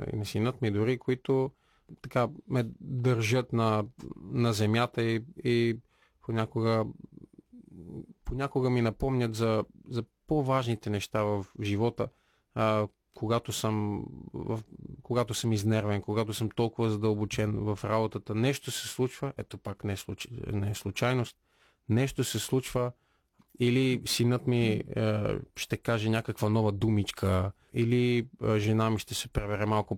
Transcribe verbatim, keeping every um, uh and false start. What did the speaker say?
и на синът ми дори, които така ме държат на, на земята и, и понякога, понякога ми напомнят за, за по-важните неща в живота, а, когато съм, в, когато съм изнервен, когато съм толкова задълбочен в работата. Нещо се случва, ето пак не е, случ... не е случайност, нещо се случва, или синът ми е, ще каже някаква нова думичка, или е, жена ми ще се пребере малко